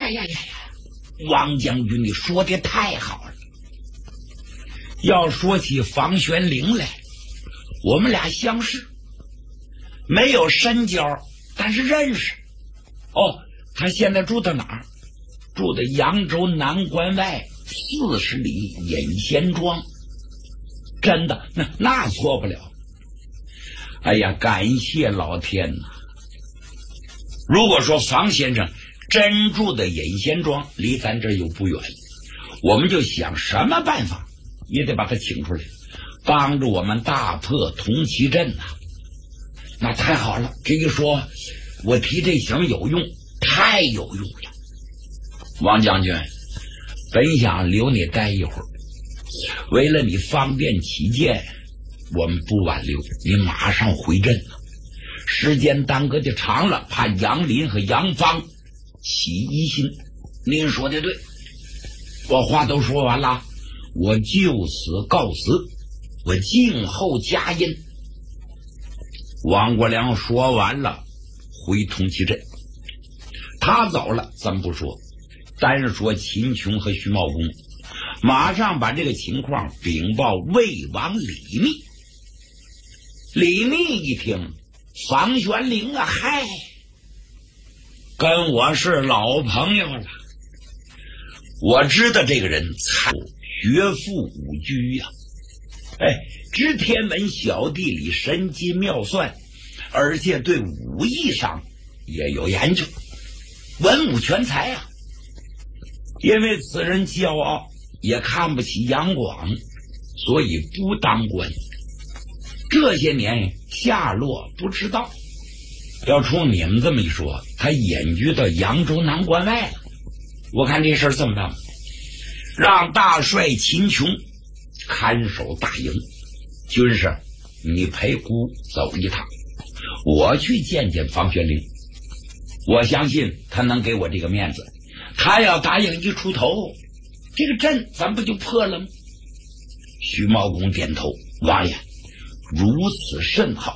呀！王将军，你说的太好了。要说起房玄龄来，我们俩相识，没有深交，但是认识。哦，他现在住在哪儿？住在扬州南关外40里隐仙庄。真的，那错不了。哎呀，感谢老天呐！如果说房先生真住的隐仙庄离咱这儿又不远，我们就想什么办法也得把他请出来，帮助我们大破同齐镇呐。那太好了，这一说我提这醒有用，太有用了。王将军，本想留你待一会儿，为了你方便起见，我们不挽留，你马上回镇了。时间耽搁的长了，怕杨林和杨芳起疑心。您说的对，我话都说完了，我就此告辞，我静候佳音。王国良说完了，回同齐镇。他走了，咱不说，单说秦琼和徐茂公，马上把这个情况禀报魏王李密。李密一听，房玄龄啊，嗨，跟我是老朋友了。我知道这个人学富五车呀，知天文小地理神机妙算，而且对武艺上也有研究，文武全才啊。因为此人骄傲，也看不起杨广，所以不当官。这些年下落不知道，要冲你们这么一说，他隐居到扬州南关外了。我看这事儿这么办，让大帅秦琼看守大营，军师你陪姑走一趟，我去见见房玄龄，我相信他能给我这个面子。他要答应一出头，这个阵咱不就破了吗？徐茂公点头，王爷如此甚好。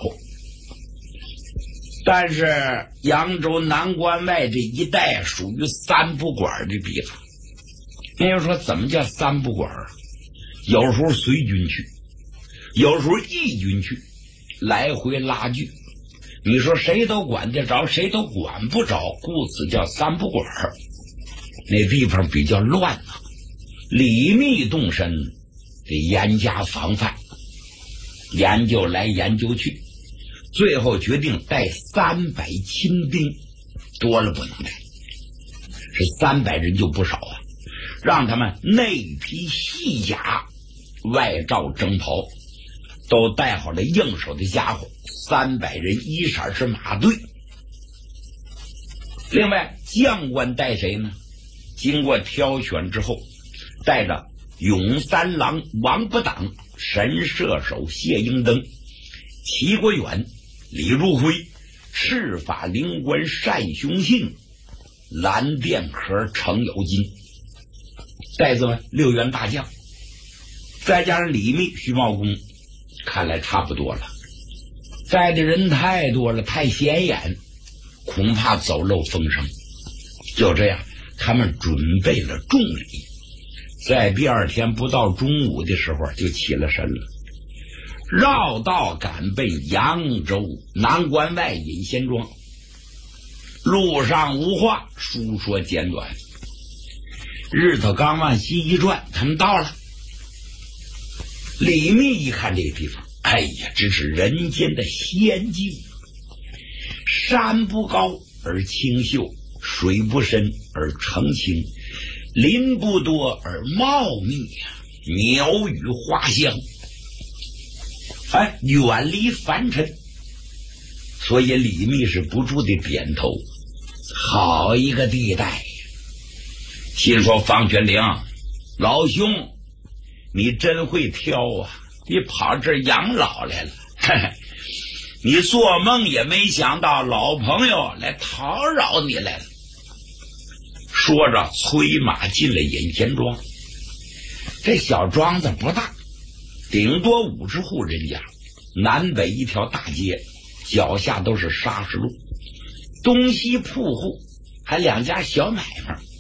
但是扬州南关外这一带属于三不管的地方。那要说怎么叫三不管？有时候随军去，有时候义军去，来回拉锯。你说谁都管得着，谁都管不着，故此叫三不管。那地方比较乱啊，李密动身得严加防范，研究来研究去，最后决定带300亲兵，多了不能带，是300人就不少啊。让他们内披细甲，外罩征袍，都带好了应手的家伙，300人一色是马队。另外将官带谁呢？经过挑选之后，带着永三郎王不挡、神射手谢英登、齐国远、李如辉、赤发灵官单雄信、蓝钿盒程咬金，带子们6员大将，再加上李密、徐茂公，看来差不多了。带的人太多了，太显眼，恐怕走漏风声。就这样，他们准备了重礼，在第2天不到中午的时候就起了身了，绕道赶奔扬州南关外隐仙庄。路上无话，书说简短。日头刚往西一转，他们到了。李密一看这个地方，哎呀，这是人间的仙境，山不高而清秀，水不深而澄清，林不多而茂密，鸟语花香，远离凡尘。所以李密是不住的点头，好一个地带。心说房玄龄老兄，你真会挑啊，你跑这儿养老来了。你做梦也没想到老朋友来讨扰你来了。说着催马进了隐仙庄。这小庄子不大，顶多50户人家，南北一条大街，脚下都是沙石路，东西铺户，还2家小买卖。